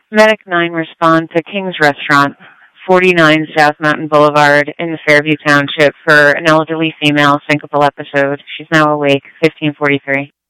Medic 9 respond to King's Restaurant, 49 South Mountain Boulevard in Fairview Township for an elderly female syncopal episode. She's now awake, 1543.